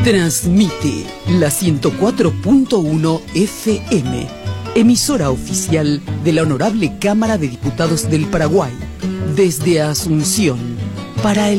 Transmite la 104.1 FM, emisora oficial de la Honorable Cámara de Diputados del Paraguay, desde Asunción, para el